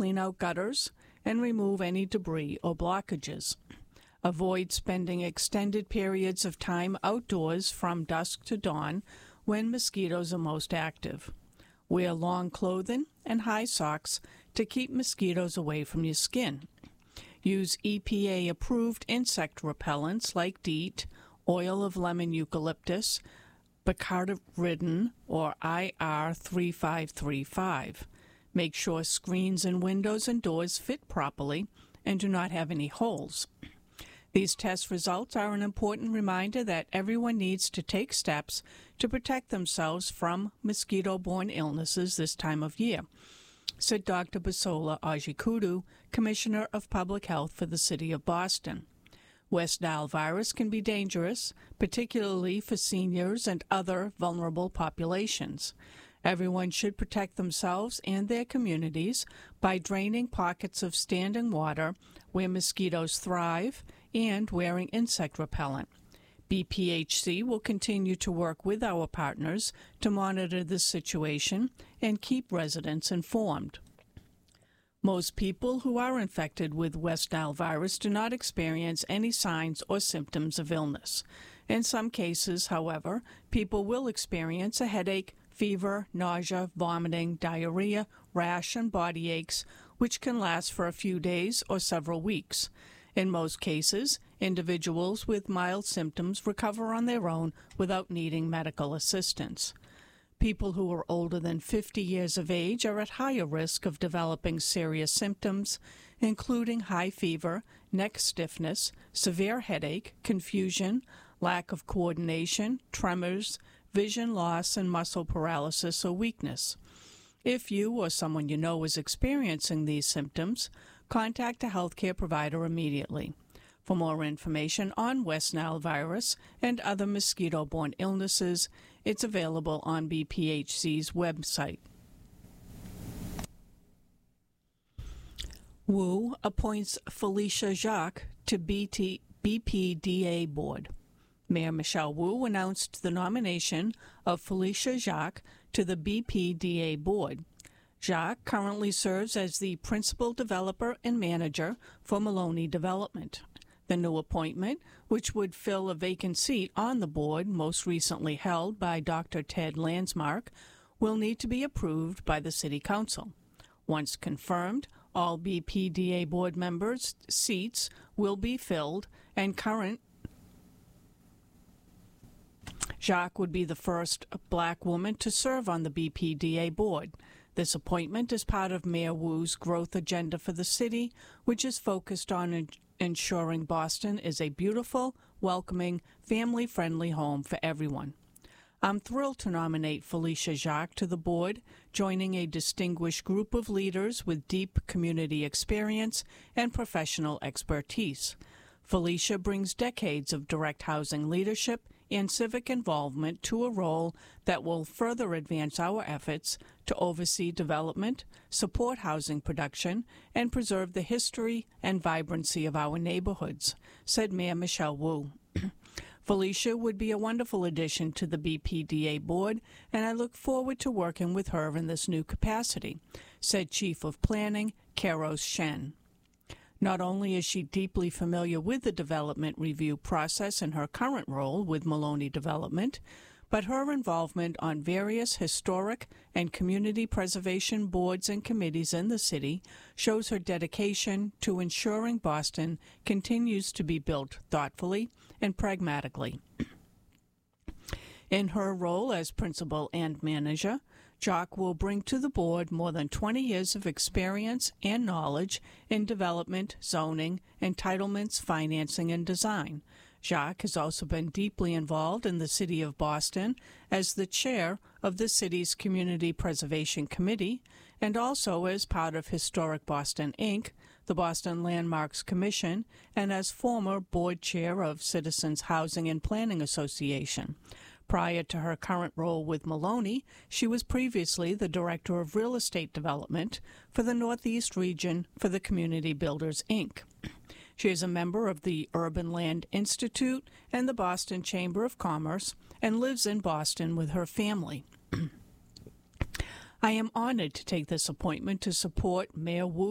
clean out gutters and remove any debris or blockages. Avoid spending extended periods of time outdoors from dusk to dawn when mosquitoes are most active. Wear long clothing and high socks to keep mosquitoes away from your skin. Use EPA-approved insect repellents like DEET, oil of lemon eucalyptus, picaridin, or IR3535. Make sure screens and windows and doors fit properly and do not have any holes. These test results are an important reminder that everyone needs to take steps to protect themselves from mosquito-borne illnesses this time of year, said Dr. Bisola Ajikudu, Commissioner of Public Health for the City of Boston. West Nile virus can be dangerous, particularly for seniors and other vulnerable populations. Everyone should protect themselves and their communities by draining pockets of standing water where mosquitoes thrive and wearing insect repellent. BPHC will continue to work with our partners to monitor this situation and keep residents informed. Most people who are infected with West Nile virus do not experience any signs or symptoms of illness. In some cases, however, people will experience a headache, fever, nausea, vomiting, diarrhea, rash, and body aches, which can last for a few days or several weeks. In most cases, individuals with mild symptoms recover on their own without needing medical assistance. People who are older than 50 years of age are at higher risk of developing serious symptoms, including high fever, neck stiffness, severe headache, confusion, lack of coordination, tremors, vision loss, and muscle paralysis or weakness. If you or someone you know is experiencing these symptoms, contact a healthcare provider immediately. For more information on West Nile virus and other mosquito-borne illnesses, it's available on BPHC's website. Wu appoints Felicia Jacques to BPDA Board. Mayor Michelle Wu announced the nomination of Felicia Jacques to the BPDA Board. Jacques currently serves as the principal developer and manager for Maloney Development. The new appointment, which would fill a vacant seat on the board most recently held by Dr. Ted Landsmark, will need to be approved by the City Council. Once confirmed, all BPDA board members' seats will be filled, and current Jacques would be the first black woman to serve on the BPDA board. This appointment is part of Mayor Wu's growth agenda for the city, which is focused on ensuring Boston is a beautiful, welcoming, family-friendly home for everyone. I'm thrilled to nominate Felicia Jacques to the board, joining a distinguished group of leaders with deep community experience and professional expertise. Felicia brings decades of direct housing leadership and civic involvement to a role that will further advance our efforts to oversee development, support housing production, and preserve the history and vibrancy of our neighborhoods, said Mayor Michelle Wu. Felicia would be a wonderful addition to the BPDA board, and I look forward to working with her in this new capacity, said Chief of Planning, Karos Shen. Not only is she deeply familiar with the development review process in her current role with Maloney Development, but her involvement on various historic and community preservation boards and committees in the city shows her dedication to ensuring Boston continues to be built thoughtfully and pragmatically. In her role as principal and manager, Jacques will bring to the board more than 20 years of experience and knowledge in development, zoning, entitlements, financing, and design. Jacques has also been deeply involved in the City of Boston as the chair of the city's Community Preservation Committee and also as part of Historic Boston, Inc., the Boston Landmarks Commission, and as former board chair of Citizens Housing and Planning Association. Prior to her current role with Maloney, she was previously the Director of Real Estate Development for the Northeast region for the Community Builders, Inc. She is a member of the Urban Land Institute and the Boston Chamber of Commerce and lives in Boston with her family. I am honored to take this appointment to support Mayor Wu